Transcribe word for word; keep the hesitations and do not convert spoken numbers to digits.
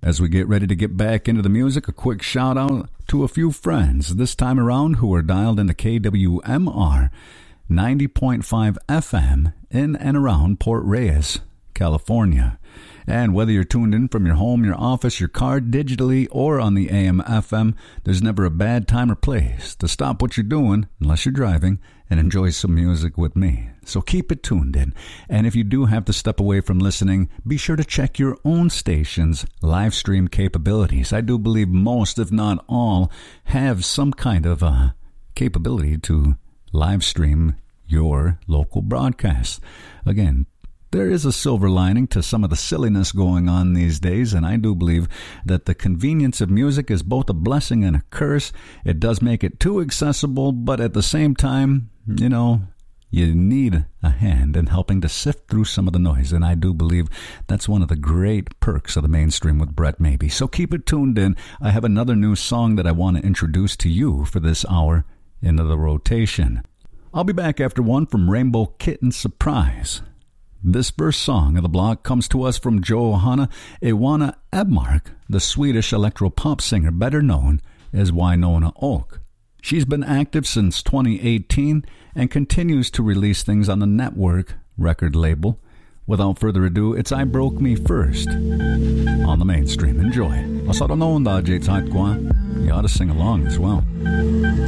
As we get ready to get back into the music, a quick shout out to a few friends, this time around who are dialed into K W M R ninety point five F M in and around Port Reyes, California. And whether you're tuned in from your home, your office, your car, digitally, or on the A M F M, there's never a bad time or place to stop what you're doing, unless you're driving, and enjoy some music with me. So keep it tuned in. And if you do have to step away from listening, be sure to check your own station's live stream capabilities. I do believe most, if not all, have some kind of uh, capability to live stream your local broadcast. Again, there is a silver lining to some of the silliness going on these days, and I do believe that the convenience of music is both a blessing and a curse. It does make it too accessible, but at the same time, you know, you need a hand in helping to sift through some of the noise, and I do believe that's one of the great perks of the mainstream with Brett Maybe. So keep it tuned in. I have another new song that I want to introduce to you for this hour into the rotation. I'll be back after one from Rainbow Kitten Surprise. This first song of the block comes to us from Johanna Iwana Ebmark, the Swedish electro-pop singer better known as Winona Oak. She's been active since twenty eighteen and continues to release things on the Network record label. Without further ado, it's I Broke Me First on the mainstream. Enjoy. You ought to sing along as well.